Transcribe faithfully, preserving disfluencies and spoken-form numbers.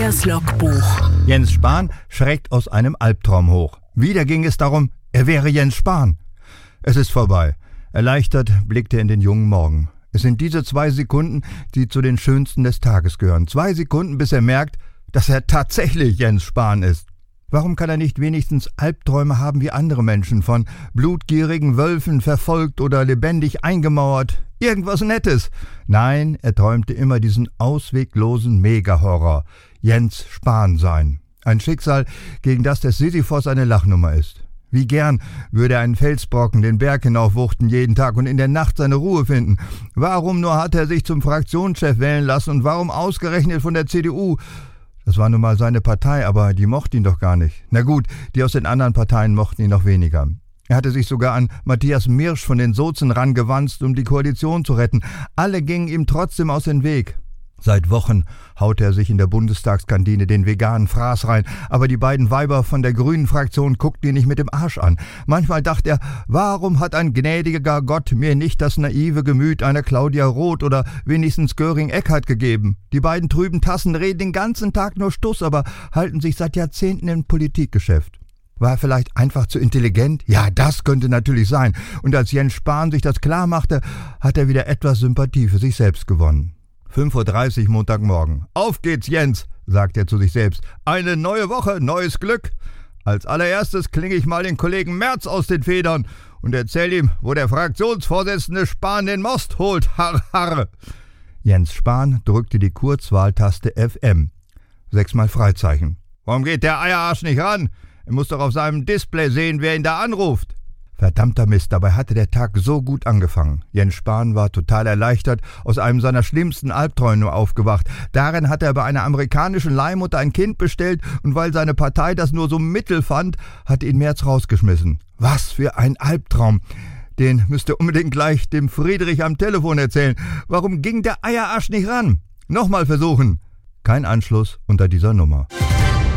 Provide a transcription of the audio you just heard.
Matthias Logbuch. Jens Spahn schreckt aus einem Albtraum hoch. Wieder ging es darum, er wäre Jens Spahn. Es ist vorbei. Erleichtert blickt er in den jungen Morgen. Es sind diese zwei Sekunden, die zu den schönsten des Tages gehören. Zwei Sekunden, bis er merkt, dass er tatsächlich Jens Spahn ist. Warum kann er nicht wenigstens Albträume haben wie andere Menschen, von blutgierigen Wölfen verfolgt oder lebendig eingemauert? Irgendwas Nettes. Nein, er träumte immer diesen ausweglosen Mega-Horror. Jens Spahn sein. Ein Schicksal, gegen das der Sisyphos eine Lachnummer ist. Wie gern würde er einen Felsbrocken den Berg hinaufwuchten jeden Tag und in der Nacht seine Ruhe finden. Warum nur hat er sich zum Fraktionschef wählen lassen und warum ausgerechnet von der C D U? Das war nun mal seine Partei, aber die mochte ihn doch gar nicht. Na gut, die aus den anderen Parteien mochten ihn noch weniger. Er hatte sich sogar an Matthias Mirsch von den Sozen rangewanzt, um die Koalition zu retten. Alle gingen ihm trotzdem aus dem Weg. Seit Wochen haute er sich in der Bundestagskantine den veganen Fraß rein, aber die beiden Weiber von der grünen Fraktion guckten ihn nicht mit dem Arsch an. Manchmal dachte er, warum hat ein gnädiger Gott mir nicht das naive Gemüt einer Claudia Roth oder wenigstens Göring-Eckardt gegeben? Die beiden trüben Tassen reden den ganzen Tag nur Stuss, aber halten sich seit Jahrzehnten im Politikgeschäft. War er vielleicht einfach zu intelligent? Ja, das könnte natürlich sein. Und als Jens Spahn sich das klar machte, hat er wieder etwas Sympathie für sich selbst gewonnen. fünf Uhr dreißig Montagmorgen. Auf geht's, Jens, sagt er zu sich selbst. Eine neue Woche, neues Glück. Als allererstes klinge ich mal den Kollegen Merz aus den Federn und erzähl ihm, wo der Fraktionsvorsitzende Spahn den Most holt. Harr, harr. Jens Spahn drückte die Kurzwahltaste F M. Sechsmal Freizeichen. Warum geht der Eierarsch nicht ran? Er muss doch auf seinem Display sehen, wer ihn da anruft. Verdammter Mist, dabei hatte der Tag so gut angefangen. Jens Spahn war total erleichtert, aus einem seiner schlimmsten Albträume aufgewacht. Darin hatte er bei einer amerikanischen Leihmutter ein Kind bestellt und weil seine Partei das nur so mittel fand, hatte ihn Merz rausgeschmissen. Was für ein Albtraum! Den müsste unbedingt gleich dem Friedrich am Telefon erzählen. Warum ging der Eierarsch nicht ran? Nochmal versuchen. Kein Anschluss unter dieser Nummer.